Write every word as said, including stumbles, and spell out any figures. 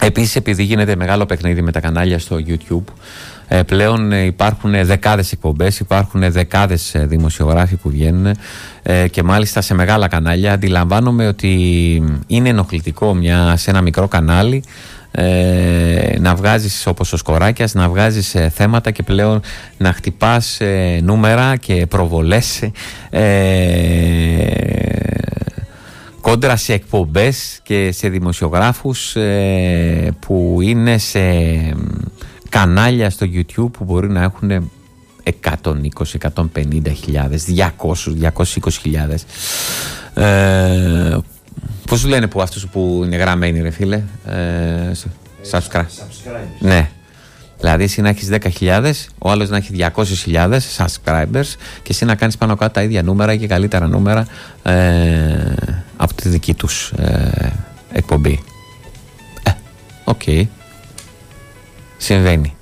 Επίσης, επειδή γίνεται μεγάλο παιχνίδι με τα κανάλια στο YouTube, ε, πλέον ε, υπάρχουν δεκάδες εκπομπές, υπάρχουν δεκάδες ε, δημοσιογράφοι που βγαίνουν ε, και μάλιστα σε μεγάλα κανάλια. Αντιλαμβάνομαι ότι είναι ενοχλητικό μια, σε ένα μικρό κανάλι ε, να βγάζεις, όπως ο Σκοράκιας, να βγάζεις ε, θέματα και πλέον να χτυπάς ε, νούμερα και προβολές ε, κόντρα σε εκπομπές και σε δημοσιογράφους ε, που είναι σε κανάλια στο YouTube που μπορεί να έχουν εκατόν είκοσι με εκατόν πενήντα χιλιάδες, διακόσιες με διακόσιες είκοσι χιλιάδες. Ε, πώς λένε που αυτούς που είναι γραμμένοι, ρε φίλε, ε, subscribe. Ναι. Δηλαδή εσύ να έχεις δέκα χιλιάδες, ο άλλος να έχει διακόσιες χιλιάδες subscribers και εσύ να κάνεις πάνω κάτω τα ίδια νούμερα και καλύτερα νούμερα ε, από τη δική τους ε, εκπομπή. Ε, οκ. Okay. Συμβαίνει.